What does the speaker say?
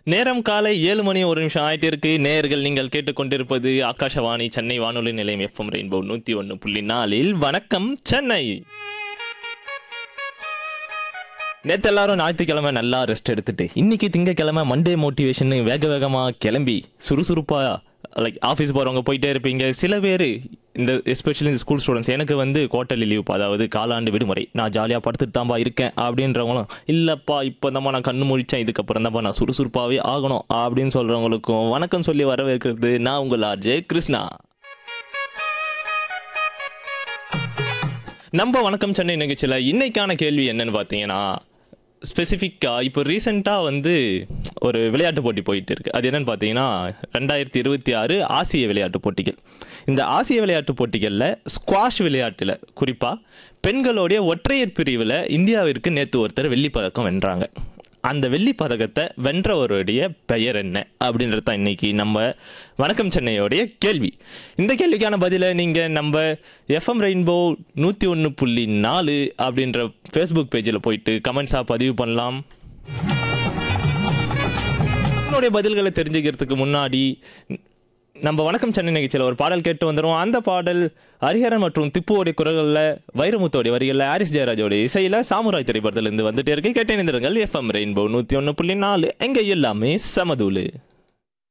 நேரம் காலை 7 மணி 1 நிமிஷம் ஆயிட்டு இருக்கு. நேயர்கள் நீங்கள் கேட்டுக்கொண்டிருப்பது ஆகாஷவாணி சென்னை வானொலி நிலையம் எஃப்எம் ரெயின்போ 101.4 வணக்கம் சென்னை. நேற்று எல்லாரும் ஞாயிற்றுக்கிழமை நல்லா ரெஸ்ட் எடுத்துட்டு இன்னைக்கு திங்கக்கிழமை மண்டே மோட்டிவேஷன் வேக வேகமாக கிளம்பி சுறுசுறுப்பாக லைக் ஆஃபீஸ் போகிறவங்க போயிட்டே இருப்பீங்க. சில பேர் இந்த எஸ்பெஷலி இந்த ஸ்கூல் ஸ்டூடெண்ட்ஸ் எனக்கு வந்து குவார்ட்டர்லி லீவ், அதாவது காலாண்டு விடுமுறை, நான் ஜாலியாக படுத்துட்டு தான்ப்பா இருக்கேன் அப்படின்றவங்களும், இல்லைப்பா இப்போ தான்ப்பா நான் கண்ணு முழிச்சேன், இதுக்கப்புறம் தான்ப்பா நான் சுறுசுறுப்பாகவே ஆகணும் அப்படின்னு சொல்கிறவங்களுக்கும் வணக்கம் சொல்லி வரவேற்கிறது நான் உங்கள் ஆர்ஜே கிருஷ்ணா. நம்ம வணக்கம் சென்னை நிகழ்ச்சியில் இன்னைக்கான கேள்வி என்னன்னு பார்த்தீங்கன்னா, ஸ்பெசிஃபிக்காக இப்போ ரீசெண்டாக வந்து ஒரு விளையாட்டு போட்டி போயிட்டு இருக்கு. அது என்னன்னு பார்த்தீங்கன்னா 2026 ஆசிய விளையாட்டு போட்டிகள். இந்த ஆசிய விளையாட்டு போட்டிகளில் ஸ்குவாஷ் விளையாட்டில் குறிப்பாக பெண்களுடைய ஒற்றையர் பிரிவில் இந்தியாவிற்கு நேற்று ஒருத்தர் வெள்ளிப்பதக்கம் வென்றாங்க. அந்த வெள்ளி பதக்கத்தை வென்றவருடைய பெயர் என்ன அப்படின்றது தான் இன்னைக்கு நம்ம வணக்கம் சென்னையோடைய கேள்வி. இந்த கேள்விக்கான பதிலை நீங்கள் நம்ம எஃப்எம் ரெயின்போ 101.4 அப்படின்ற ஃபேஸ்புக் பேஜில் போயிட்டு கமெண்ட்ஸாக பதிவு பண்ணலாம். என்னுடைய பதில்களை தெரிஞ்சுக்கிறதுக்கு முன்னாடி நம்ம வணக்கம் சென்னை நிகழ்ச்சியில் ஒரு பாடல் கேட்டு வந்துடும். அந்த பாடல் ஹரிஹரன் மற்றும் திப்புவோடைய குரல்களில், வைரமுத்தோடைய வரிகளில், ஹாரிஸ் ஜெயராஜோடைய இசையில் சாமுராய் திரைப்படத்திலிருந்து வந்துட்டே இருக்கு. கேட்டே நிறுங்கள். எஃப்எம் ரெயின்போ 101.4 எங்க எல்லாமே சமதூளு.